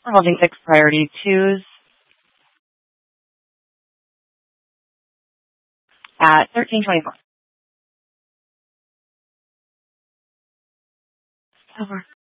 We're holding 6 priority 2s at 1324. Over.